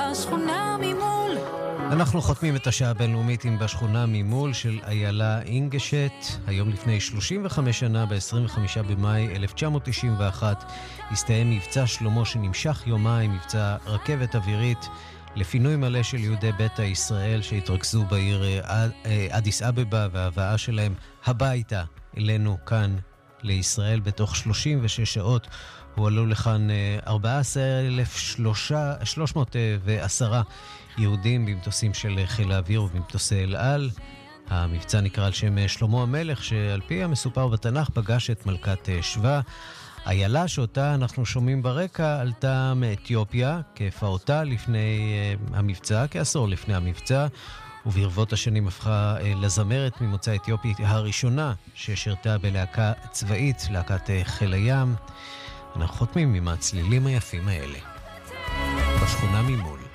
בשכונה ממול. אנחנו חותמים את השעה הבינלאומית עם בשכונה ממול של איילה אינגשט. היום לפני 35 שנה, ב-25 במאי 1991, הסתיים מבצע שלמה שנמשך יומיים, מבצע רכבת אווירית, לפינוי מלא של יהודי ביתא ישראל שהתרכזו בעיר אדיס אבבה, וההבאה שלהם הביתה אלינו כאן לישראל. בתוך 36 שעות הועלו לכאן 14,310 יהודים במטוסים של חיל האוויר ובמטוסי אל על. המבצע נקרא על שם שלמה המלך, שעל פי המסופר בתנ"ך פגש את מלכת שבא. איילה, שאותה אנחנו שומעים ברקע, עלתה מאתיופיה כפעוטה לפני המבצע, כעשור לפני המבצע, וברבות השנים הפכה לזמרת ממוצא אתיופי הראשונה ששירתה בלהקה צבאית, להקת חיל הים. אנחנו חותמים עם הצלילים היפים האלה. בשכונה ממול.